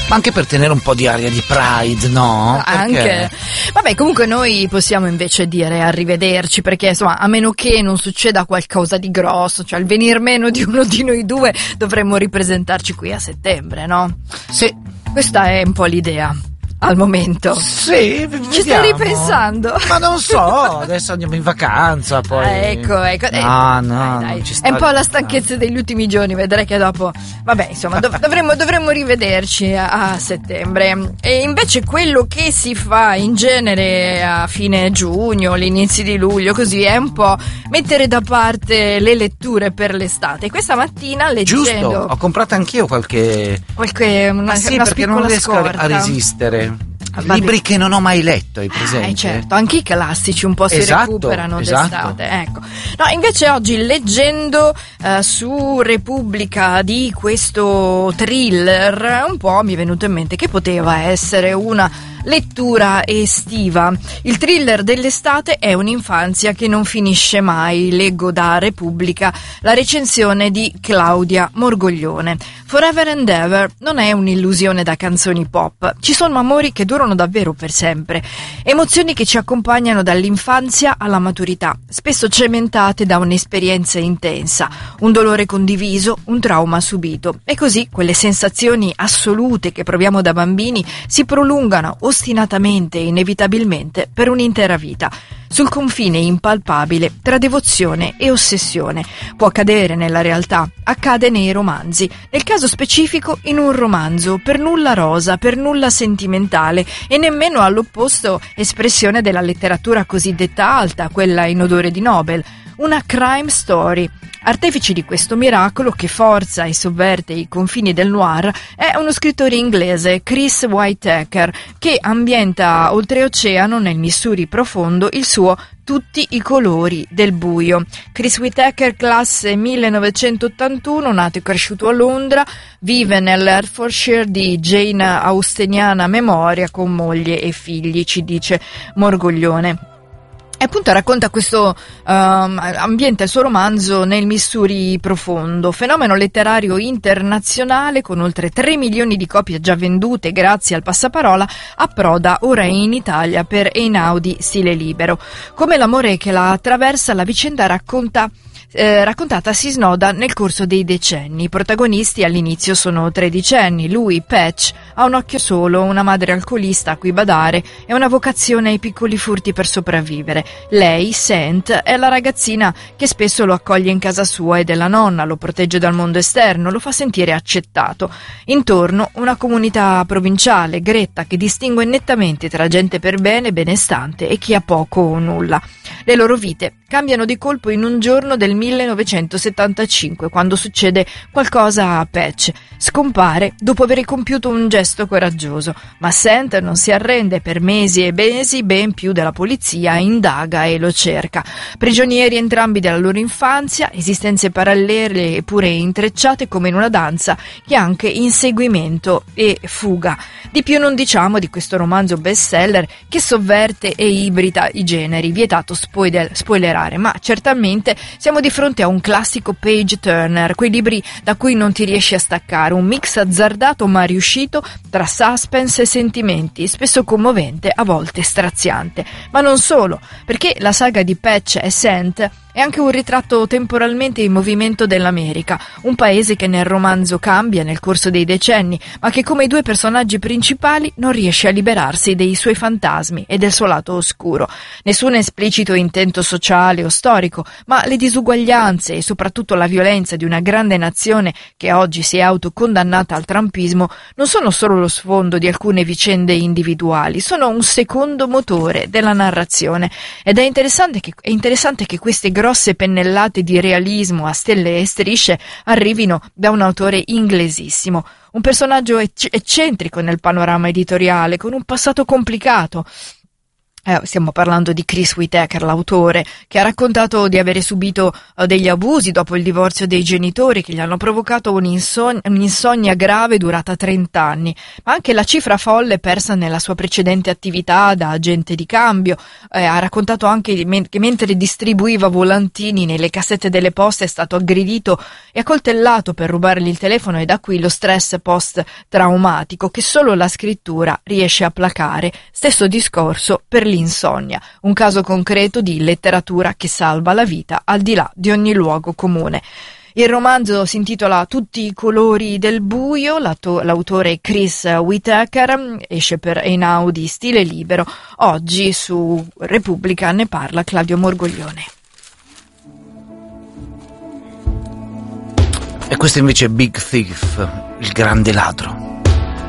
Ma anche per tenere un po' di aria di Pride, no? Anche. Vabbè, comunque noi possiamo invece dire arrivederci, perché insomma, a meno che non succeda qualcosa di grosso, cioè il venir meno di uno di noi due, dovremmo ripresentarci qui a settembre, no? Sì. Questa è un po' l'idea. Al momento. Sì, ci stai ripensando? Ma non so, adesso andiamo in vacanza poi. Ecco. No, dai. non ci sta è un po' la stanchezza degli ultimi giorni, vedrai che dopo. Vabbè, insomma, dovremmo rivederci a settembre. E invece quello che si fa in genere a fine giugno, all'inizio di luglio, così è un po' mettere da parte le letture per l'estate. Questa mattina leggendo. Giusto, ho comprato anch'io qualche una perché non riesco a resistere. Libri che non ho mai letto, hai presente? Certo, anche i classici un po' si recuperano d'estate, ecco. No, invece oggi leggendo su Repubblica di questo thriller, un po' mi è venuto in mente che poteva essere una lettura estiva. Il thriller dell'estate è un'infanzia che non finisce mai. Leggo da Repubblica la recensione di Claudia Morgoglione. Forever and Ever non è un'illusione da canzoni pop. Ci sono amori che durano davvero per sempre. Emozioni che ci accompagnano dall'infanzia alla maturità, spesso cementate da un'esperienza intensa, un dolore condiviso, un trauma subito. E così quelle sensazioni assolute che proviamo da bambini si prolungano ostinatamente e inevitabilmente per un'intera vita. Sul confine impalpabile tra devozione e ossessione. Può accadere nella realtà, accade nei romanzi. Nel caso specifico in un romanzo per nulla rosa, per nulla sentimentale e nemmeno all'opposto espressione della letteratura cosiddetta alta, quella in odore di Nobel. Una crime story. Artefici di questo miracolo che forza e sovverte i confini del noir è uno scrittore inglese, Chris Whitaker, che ambienta oltreoceano nel Missouri profondo il suo Tutti i colori del buio. Chris Whitaker, classe 1981, nato e cresciuto a Londra, vive nell'Hertfordshire di Jane Austeniana memoria con moglie e figli, ci dice Morgoglione. E appunto racconta questo ambiente, il suo romanzo nel Missouri profondo, fenomeno letterario internazionale con oltre 3 milioni di copie già vendute grazie al passaparola, approda ora in Italia per Einaudi stile libero. Come l'amore che la attraversa, la vicenda raccontata si snoda nel corso dei decenni. I protagonisti all'inizio sono tredicenni. Lui, Patch, ha un occhio solo, una madre alcolista a cui badare e una vocazione ai piccoli furti per sopravvivere. Lei, Saint, è la ragazzina che spesso lo accoglie in casa sua e della nonna, lo protegge dal mondo esterno, lo fa sentire accettato. Intorno una comunità provinciale, gretta, che distingue nettamente tra gente per bene, benestante e chi ha poco o nulla. Le loro vite cambiano di colpo in un giorno del 1975, quando succede qualcosa a Patch. Scompare dopo aver compiuto un gesto coraggioso, ma Saint non si arrende. Per mesi e mesi, ben più della polizia, indaga e lo cerca. Prigionieri entrambi della loro infanzia, esistenze parallele eppure intrecciate come in una danza, che ha anche inseguimento e fuga. Di più non diciamo di questo romanzo bestseller che sovverte e ibrida i generi, vietato spoilerare, ma certamente siamo di fronte a un classico page turner, quei libri da cui non ti riesci a staccare, un mix azzardato ma riuscito tra suspense e sentimenti, spesso commovente, a volte straziante. Ma non solo, perché la saga di Patch e Saint è anche un ritratto temporalmente in movimento dell'America, un paese che nel romanzo cambia nel corso dei decenni, ma che come i due personaggi principali non riesce a liberarsi dei suoi fantasmi e del suo lato oscuro. Nessun esplicito intento sociale o storico, ma le disuguaglianze e soprattutto la violenza di una grande nazione che oggi si è autocondannata al trumpismo non sono solo lo sfondo di alcune vicende individuali, sono un secondo motore della narrazione. Ed è interessante che queste grosse pennellate di realismo a stelle e strisce arrivino da un autore inglesissimo, un personaggio eccentrico nel panorama editoriale, con un passato complicato, Stiamo parlando di Chris Whittaker, l'autore, che ha raccontato di avere subito degli abusi dopo il divorzio dei genitori che gli hanno provocato un'insonnia grave durata 30 anni, ma anche la cifra folle persa nella sua precedente attività da agente di cambio. Ha raccontato anche che mentre distribuiva volantini nelle cassette delle poste è stato aggredito e accoltellato per rubargli il telefono, e da qui lo stress post-traumatico che solo la scrittura riesce a placare. Stesso discorso per l'insonnia, un caso concreto di letteratura che salva la vita al di là di ogni luogo comune. Il romanzo si intitola Tutti i colori del buio, l'autore Chris Whittaker, esce per Einaudi, stile libero. Oggi su Repubblica ne parla Claudio Morgoglione. E questo invece è Big Thief, il grande ladro.